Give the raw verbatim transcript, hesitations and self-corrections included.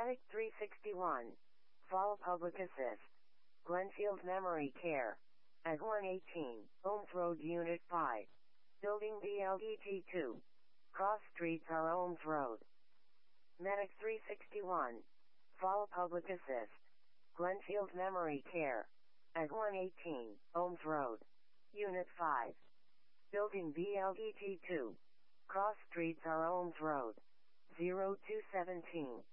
Medic three sixty-one. Fall Public Assist. Glenfield Memory Care. At one eighteen, Ohms Road Unit five. Building B L E T two. Cross Streets are Ohms Road. Medic three sixty-one. Fall Public Assist. Glenfield Memory Care. At one eighteen, Ohms Road. Unit five. Building B L E T two. Cross Streets are Ohms Road. zero two one seven.